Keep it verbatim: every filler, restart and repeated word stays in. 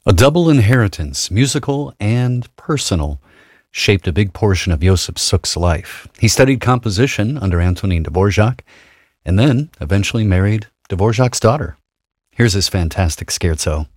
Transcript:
A double inheritance, musical and personal, shaped a big portion of Josef Suk's life. He studied composition under Antonin Dvorak and then eventually married Dvorak's daughter. Here's his fantastic scherzo.